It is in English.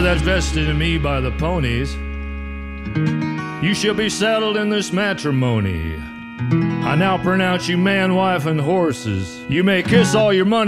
that's vested in me by the ponies. You shall be saddled in this matrimony. I now pronounce you man, wife, and horses. You may kiss all your money